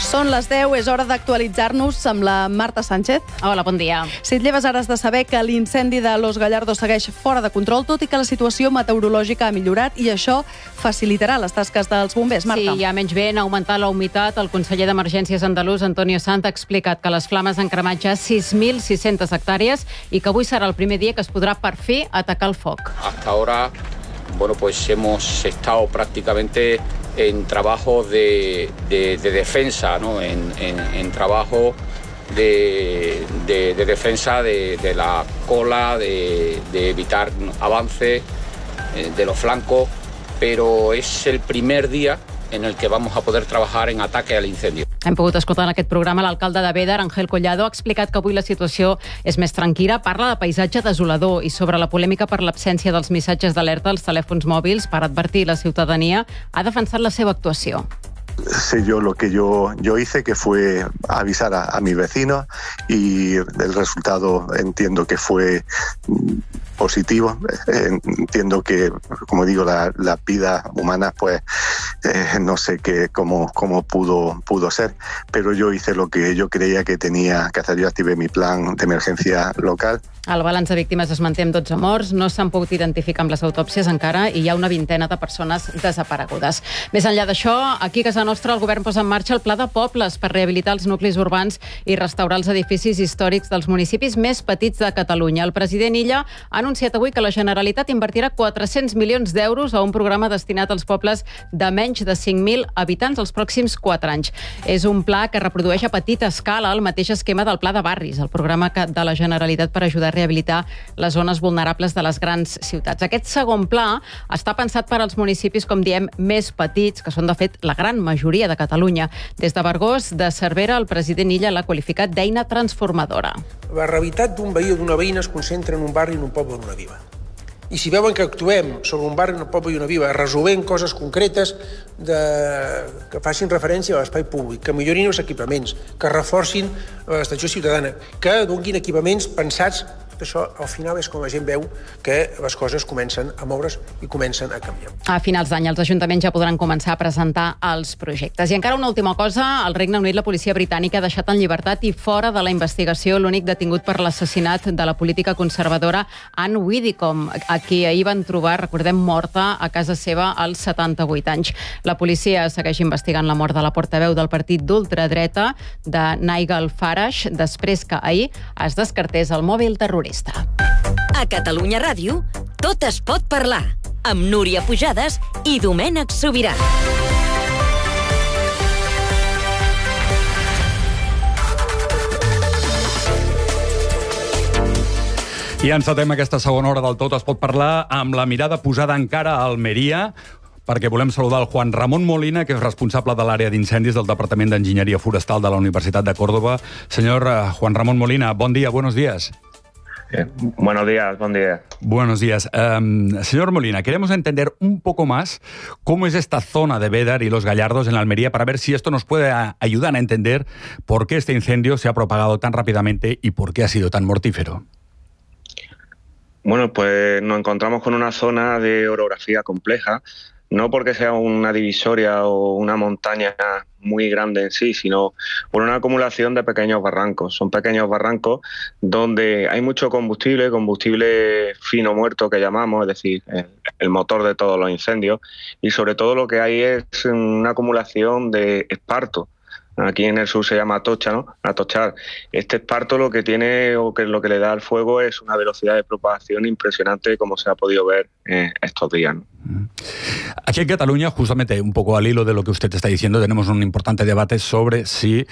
Són les 10, és hora d'actualitzar-nos amb la Marta Sánchez. Hola, bon dia. Si et lleves ara has de saber que l'incendi de Los Gallardos segueix fora de control, tot i que la situació meteorològica ha millorat i això facilitarà les tasques dels bombers. Marta. Sí, hi ha menys vent, ha augmentat la humitat. El conseller d'Emergències andalús, Antonio Sanz, ha explicat que les flames han cremat ja 6.600 hectàrees i que avui serà el primer dia que es podrà per fi atacar el foc. Hasta ahora, pues hemos estado prácticamente en trabajo de defensa, ¿no? en trabajo de defensa de la cola, de evitar avance de los flancos, pero es el primer día en el que vamos a poder trabajar en ataque al incendio. Hem pogut escoltar en aquest programa l'alcalde de Béder, Ángel Collado, ha explicat que avui la situació és més tranquil·la, parla de paisatge desolador i sobre la polèmica per l'absència dels missatges d'alerta als telèfons mòbils per advertir la ciutadania, ha defensat la seva actuació. Sé yo lo que yo hice, que fue avisar a mis vecinos, y el resultado entiendo que fue positivo. Entiendo que, como digo, la vida humana, pues no sé cómo pudo ser, pero yo hice lo que yo creía que tenía que hacer. Yo activé mi plan de emergencia local. El balanç de víctimes es manté amb 12 morts, no s'han pogut identificar amb les autòpsies encara i hi ha una vintena de persones desaparegudes. Més enllà d'això, aquí a casa nostra el govern posa en marxa el Pla de Pobles per rehabilitar els nuclis urbans i restaurar els edificis històrics dels municipis més petits de Catalunya. El president Illa ha anunciat avui que la Generalitat invertirà 400 milions d'euros a un programa destinat als pobles de menys de 5.000 habitants els pròxims 4 anys. És un pla que reprodueix a petita escala el mateix esquema del Pla de Barris, el programa de la Generalitat per ajudar a rehabilitar les zones vulnerables de les grans ciutats. Aquest segon pla està pensat per als municipis, com diem, més petits, que són, de fet, la gran majoria de Catalunya. Des de Vergós, de Cervera, el president Illa l'ha qualificat d'eina transformadora. La realitat d'un veí o d'una veïna es concentra en un barri, en un poble o en una vila. I si veuen que actuem sobre un barri, un poble i una vila, resolent coses concretes que facin referència a l'espai públic, que millorin els equipaments, que reforcin l'estació ciutadana, que donin equipaments pensats, això al final és com la gent veu que les coses comencen a moure's i comencen a canviar. A finals d'any els ajuntaments ja podran començar a presentar els projectes. I encara una última cosa, al Regne Unit la policia britànica ha deixat en llibertat i fora de la investigació l'únic detingut per l'assassinat de la política conservadora Anne Widdecombe, a qui ahir van trobar, recordem, morta a casa seva als 78 anys. La policia segueix investigant la mort de la portaveu del partit d'ultradreta de Nigel Farage, després que ahir es descartés el mòbil terrorista. A Catalunya Ràdio, tot es pot parlar, amb Núria Pujades i Domènec Sobirà. I encetem aquesta segona hora del Tot es pot parlar amb la mirada posada encara a Almeria, perquè volem saludar el Juan Ramón Molina, que és responsable de l'àrea d'incendis del Departament d'Enginyeria Forestal de la Universitat de Córdoba. Señor Juan Ramón Molina, bon dia, buenos días. Buenos días, buen día. Buenos días. Señor Molina, queremos entender un poco más cómo es esta zona de Béder y Los Gallardos en Almería para ver si esto nos puede ayudar a entender por qué este incendio se ha propagado tan rápidamente y por qué ha sido tan mortífero. Bueno, pues nos encontramos con una zona de orografía compleja, no porque sea una divisoria o una montaña muy grande en sí, sino por una acumulación de pequeños barrancos. Son pequeños barrancos donde hay mucho combustible fino muerto que llamamos, es decir, el motor de todos los incendios, y sobre todo lo que hay es una acumulación de esparto. Aquí en el sur se llama atocha, ¿no? Atochar. Este esparto lo que tiene o que lo que le da al fuego es una velocidad de propagación impresionante, como se ha podido ver estos días, ¿no? Aquí en Cataluña, justamente un poco al hilo de lo que usted está diciendo, tenemos un importante debate sobre si